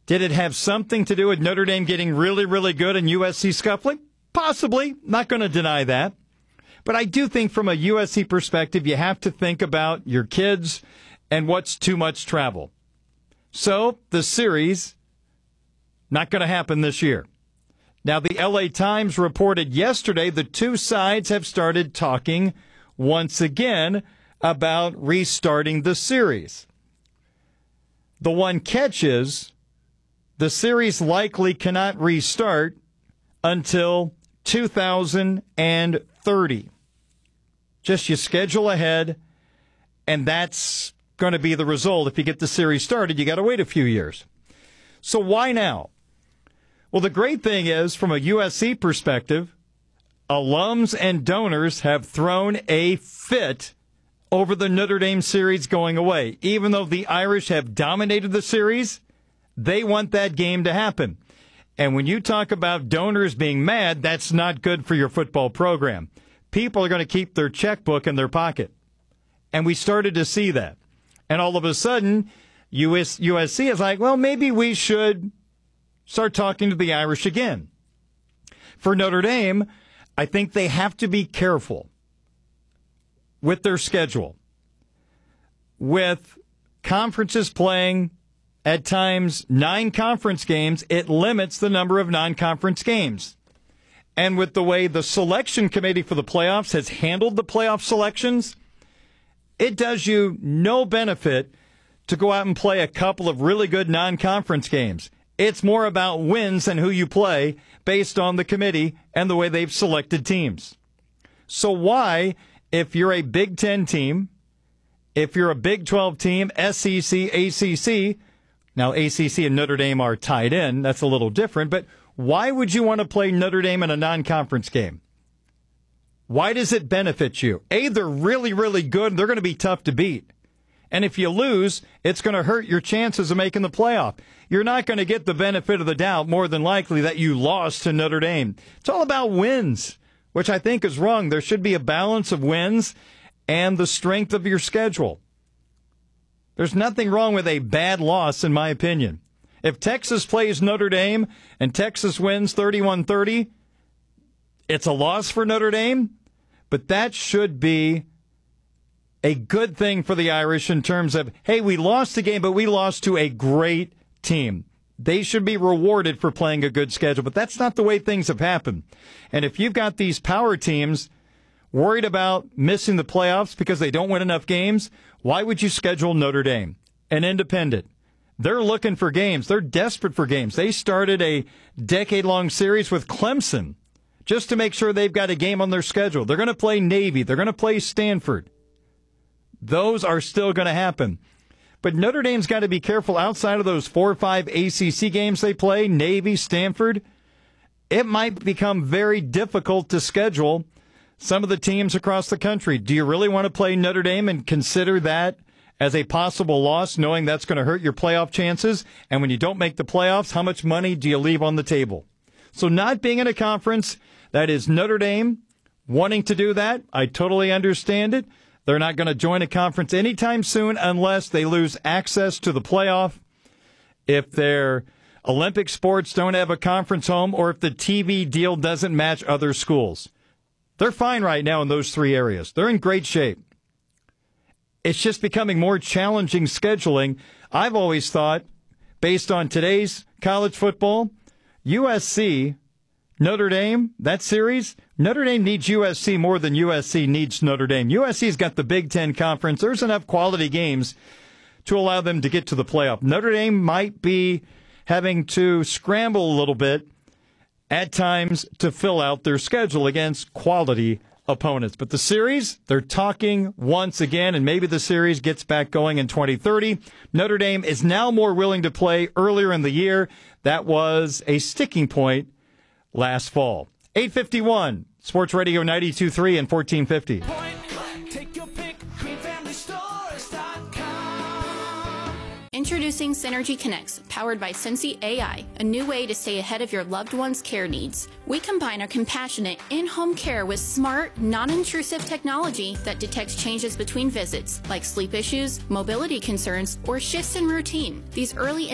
Did it have something to do with Notre Dame getting really, really good and USC scuffling? Possibly. Not going to deny that. But I do think from a USC perspective, you have to think about your kids and what's too much travel. So the series, not going to happen this year. Now, the LA Times reported yesterday the two sides have started talking once again about restarting the series. The one catch is the series likely cannot restart until 2030. Just you schedule ahead, and that's going to be the result. If you get the series started, you got to wait a few years. So why now? Well, the great thing is, from a USC perspective, alums and donors have thrown a fit over the Notre Dame series going away. Even though the Irish have dominated the series, they want that game to happen. And when you talk about donors being mad, that's not good for your football program. People are going to keep their checkbook in their pocket. And we started to see that. And all of a sudden, USC is like, well, maybe we should start talking to the Irish again. For Notre Dame, I think they have to be careful with their schedule. With conferences playing at times 9 conference games, it limits the number of non-conference games. And with the way the selection committee for the playoffs has handled the playoff selections, it does you no benefit to go out and play a couple of really good non-conference games. It's more about wins and who you play based on the committee and the way they've selected teams. So why, if you're a Big Ten team, if you're a Big 12 team, SEC, ACC, now ACC and Notre Dame are tied in, that's a little different, but why would you want to play Notre Dame in a non-conference game? Why does it benefit you? A, they're really, really good. They're going to be tough to beat. And if you lose, it's going to hurt your chances of making the playoff. You're not going to get the benefit of the doubt, more than likely, that you lost to Notre Dame. It's all about wins, which I think is wrong. There should be a balance of wins and the strength of your schedule. There's nothing wrong with a bad loss, in my opinion. If Texas plays Notre Dame and Texas wins 31-30, it's a loss for Notre Dame, but that should be a good thing for the Irish in terms of, hey, we lost the game, but we lost to a great team. They should be rewarded for playing a good schedule, but that's not the way things have happened. And if you've got these power teams worried about missing the playoffs because they don't win enough games, why would you schedule Notre Dame, an independent? They're looking for games. They're desperate for games. They started a decade-long series with Clemson just to make sure they've got a game on their schedule. They're going to play Navy. They're going to play Stanford. Those are still going to happen. But Notre Dame's got to be careful outside of those 4 or 5 ACC games they play, Navy, Stanford. It might become very difficult to schedule some of the teams across the country. Do you really want to play Notre Dame and consider that as a possible loss, knowing that's going to hurt your playoff chances? And when you don't make the playoffs, how much money do you leave on the table? So not being in a conference, that is Notre Dame wanting to do that, I totally understand it. They're not going to join a conference anytime soon unless they lose access to the playoff. If their Olympic sports don't have a conference home, or if the TV deal doesn't match other schools. They're fine right now in those 3 areas. They're in great shape. It's just becoming more challenging scheduling. I've always thought, based on today's college football, USC, Notre Dame, that series, Notre Dame needs USC more than USC needs Notre Dame. USC's got the Big Ten Conference. There's enough quality games to allow them to get to the playoff. Notre Dame might be having to scramble a little bit at times to fill out their schedule against quality opponents. But the series, they're talking once again, and maybe the series gets back going in 2030. Notre Dame is now more willing to play earlier in the year. That was a sticking point last fall. 8:51, Sports Radio 92.3 and 1450. Take your pick, queenfamilystores.com. Introducing Synergy Connects, powered by Sensi AI, a new way to stay ahead of your loved one's care needs. We combine our compassionate in-home care with smart, non-intrusive technology that detects changes between visits, like sleep issues, mobility concerns, or shifts in routine. These early